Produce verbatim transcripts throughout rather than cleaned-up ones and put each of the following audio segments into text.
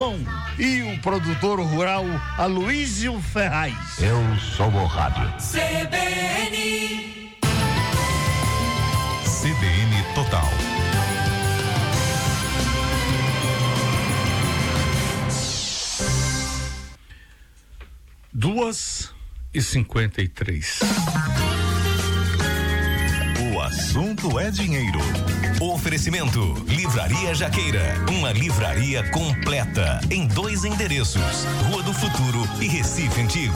E o produtor rural Aloísio Ferraz. Eu sou o rádio. C B N. C B N Total. Duas e cinquenta e três. O assunto é dinheiro. Oferecimento Livraria Jaqueira, uma livraria completa em dois endereços, Rua do Futuro e Recife Antigo.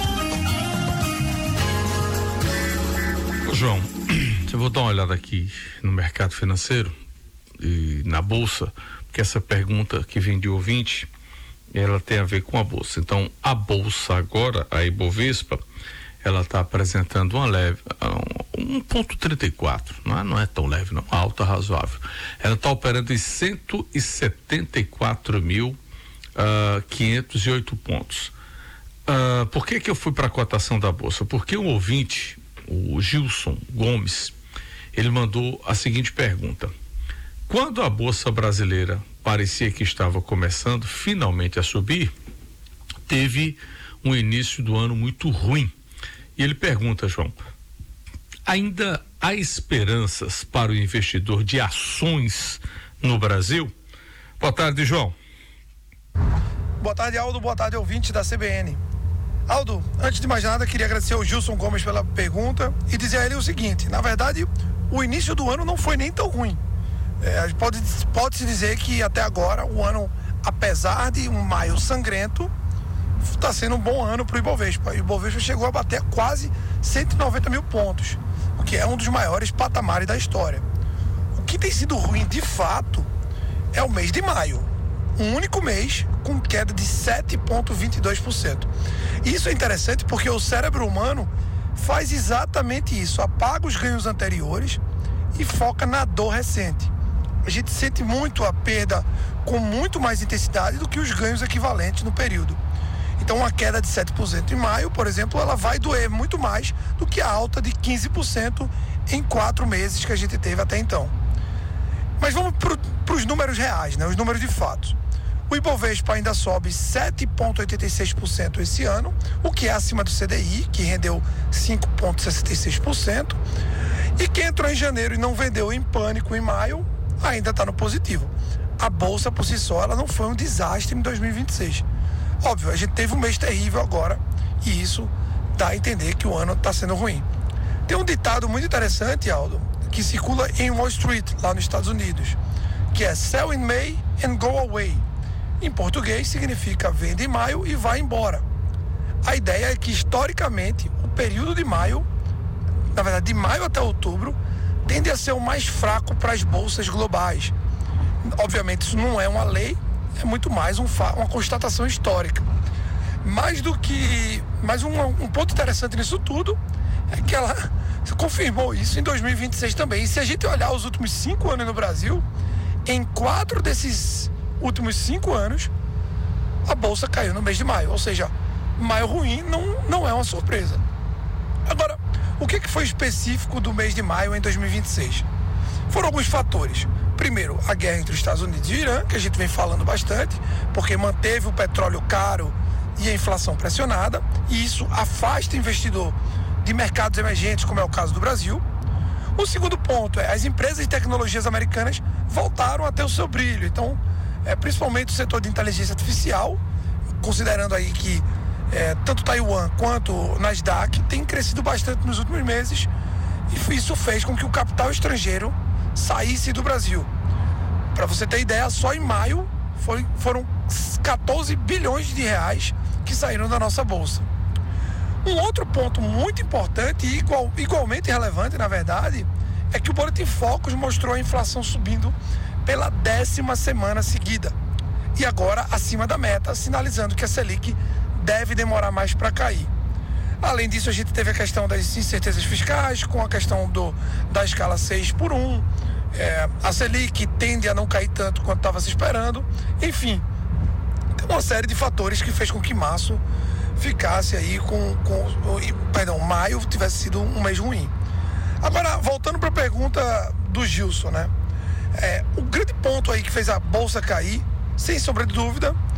Ô, João, eu vou dar uma olhada aqui no mercado financeiro e na bolsa, porque essa pergunta que vem de ouvinte, ela tem a ver com a bolsa. Então, a bolsa agora, a Ibovespa, ela está apresentando uma leve, um ponto trinta e quatro, não é, não é tão leve, não, alta, razoável. Ela está operando em cento e setenta e quatro mil quinhentos e oito pontos. Uh, por que que eu fui para a cotação da bolsa? Porque um ouvinte, o Gilson Gomes, ele mandou a seguinte pergunta: quando a bolsa brasileira parecia que estava começando finalmente a subir, teve um início do ano muito ruim. E ele pergunta, João, ainda há esperanças para o investidor de ações no Brasil? Boa tarde, João. Boa tarde, Aldo. Boa tarde, ouvinte da C B N. Aldo, antes de mais nada, queria agradecer ao Gilson Gomes pela pergunta e dizer a ele o seguinte: na verdade, o início do ano não foi nem tão ruim. É, pode, pode-se dizer que até agora o ano, apesar de um maio sangrento, está sendo um bom ano para o Ibovespa. O Ibovespa chegou a bater quase cento e noventa mil pontos, o que é um dos maiores patamares da história. O que tem sido ruim de fato é o mês de maio, um único mês com queda de sete vírgula vinte e dois por cento. Isso é interessante porque o cérebro humano faz exatamente isso, apaga os ganhos anteriores e foca na dor recente. A gente sente muito a perda com muito mais intensidade do que os ganhos equivalentes no período. Então, uma queda de sete por cento em maio, por exemplo, ela vai doer muito mais do que a alta de quinze por cento em quatro meses que a gente teve até então. Mas vamos para os números reais, né? Os números de fato. O Ibovespa ainda sobe sete vírgula oitenta e seis por cento esse ano, o que é acima do C D I, que rendeu cinco vírgula sessenta e seis por cento. E quem entrou em janeiro e não vendeu em pânico em maio, ainda está no positivo. A Bolsa, por si só, ela não foi um desastre em dois mil e vinte e seis. Óbvio, a gente teve um mês terrível agora e isso dá a entender que o ano está sendo ruim. Tem um ditado muito interessante, Aldo, que circula em Wall Street, lá nos Estados Unidos, que é sell in May and go away. Em português significa venda em maio e vai embora. A ideia é que, historicamente, o período de maio, na verdade, de maio até outubro, tende a ser o mais fraco para as bolsas globais. Obviamente, isso não é uma lei, é muito mais um fa- uma constatação histórica. Mais do que... Mas um, um ponto interessante nisso tudo é que ela confirmou isso em dois mil e vinte e seis também. E se a gente olhar os últimos cinco anos no Brasil, em quatro desses últimos cinco anos, a Bolsa caiu no mês de maio. Ou seja, maio ruim não, não é uma surpresa. Agora, o que, que foi específico do mês de maio em dois mil e vinte e seis? Foram alguns fatores. Primeiro, a guerra entre os Estados Unidos e o Irã, que a gente vem falando bastante, porque manteve o petróleo caro e a inflação pressionada, e isso afasta o investidor de mercados emergentes, como é o caso do Brasil. O segundo ponto é, as empresas de tecnologias americanas voltaram a ter o seu brilho. Então, é, principalmente o setor de inteligência artificial, considerando aí que é, tanto Taiwan quanto o Nasdaq tem crescido bastante nos últimos meses, e isso fez com que o capital estrangeiro saísse do Brasil. Para você ter ideia, só em maio foi, foram quatorze bilhões de reais que saíram da nossa bolsa. Um outro ponto muito importante e igual, igualmente relevante, na verdade, é que o Boletim Focus mostrou a inflação subindo pela décima semana seguida e agora acima da meta, sinalizando que a Selic deve demorar mais para cair. Além disso, a gente teve a questão das incertezas fiscais, com a questão do, da escala seis por um, é, a Selic tende a não cair tanto quanto estava se esperando. Enfim, tem uma série de fatores que fez com que março ficasse aí com, com perdão, maio tivesse sido um mês ruim. Agora, voltando para a pergunta do Gilson, né? É, o grande ponto aí que fez a bolsa cair, sem sombra de dúvida,